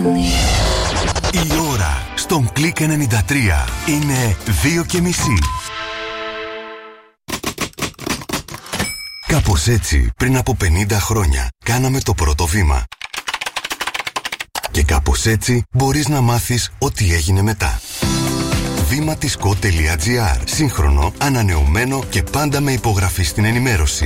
Η ώρα στον Κλικ 93 είναι 2:30. Κάπως έτσι, πριν από 50 χρόνια, κάναμε το πρώτο βήμα. Και κάπως έτσι, μπορείς να μάθεις ό,τι έγινε μετά. Βήματισκό.gr. Σύγχρονο, ανανεωμένο και πάντα με υπογραφή στην ενημέρωση.